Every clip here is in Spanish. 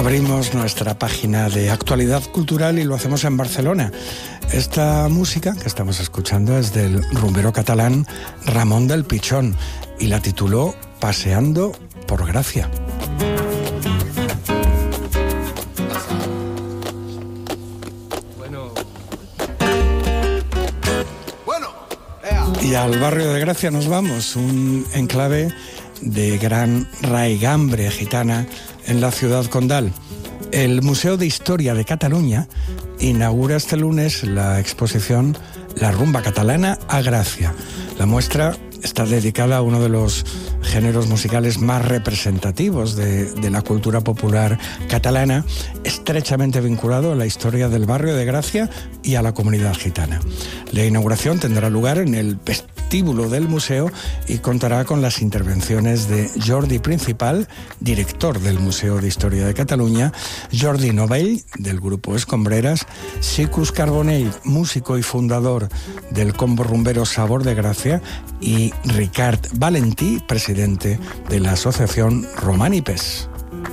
Abrimos nuestra página de actualidad cultural y lo hacemos en Barcelona. Esta música que estamos escuchando es del rumbero catalán Ramón del Pichón y la tituló Paseando por Gracia. Y al barrio de Gracia nos vamos, un enclave de gran raigambre gitana en la ciudad condal. El Museo de Historia de Cataluña inaugura este lunes la exposición La rumba catalana a Gracia. La muestra está dedicada a uno de los géneros musicales más representativos de la cultura popular catalana, estrechamente vinculado a la historia del barrio de Gracia y a la comunidad gitana. La inauguración tendrá lugar en el vestíbulo del museo y contará con las intervenciones de Jordi Principal, director del Museo de Historia de Cataluña, Jordi Novell, del grupo Escombreras, Sicus Carbonell, músico y fundador del combo rumbero Sabor de Gracia, y Ricard Valentí, presidente de la asociación Romànipes.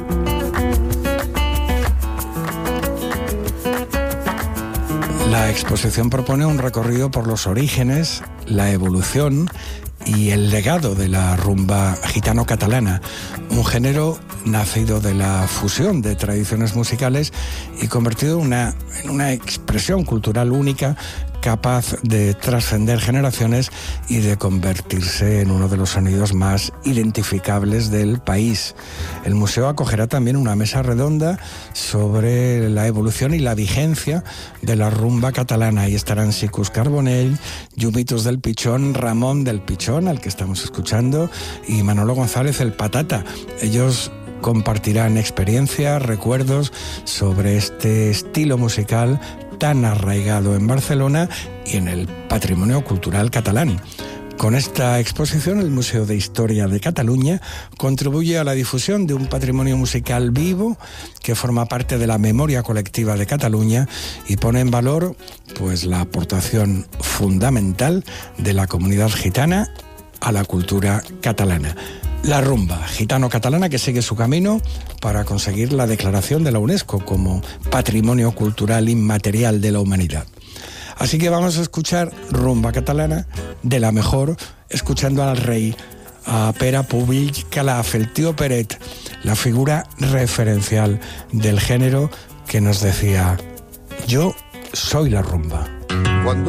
La exposición propone un recorrido por los orígenes, la evolución y el legado de la rumba gitano-catalana, un género nacido de la fusión de tradiciones musicales y convertido en una expresión cultural única, capaz de trascender generaciones y de convertirse en uno de los sonidos más identificables del país. El museo acogerá también una mesa redonda sobre la evolución y la vigencia de la rumba catalana. Ahí estarán Sicus Carbonell, Llumitos del Pichón, Ramón del Pichón, al que estamos escuchando, y Manolo González el Patata. Ellos compartirán experiencias, recuerdos sobre este estilo musical tan arraigado en Barcelona y en el patrimonio cultural catalán. Con esta exposición, el Museo de Historia de Cataluña contribuye a la difusión de un patrimonio musical vivo que forma parte de la memoria colectiva de Cataluña y pone en valor, pues, la aportación fundamental de la comunidad gitana a la cultura catalana. La rumba gitano-catalana que sigue su camino para conseguir la declaración de la UNESCO como Patrimonio Cultural Inmaterial de la Humanidad. Así que vamos a escuchar rumba catalana de la mejor, escuchando al rey, a Pere Pubill Calaf, el tío Peret, la figura referencial del género que nos decía: yo soy la rumba. Cuando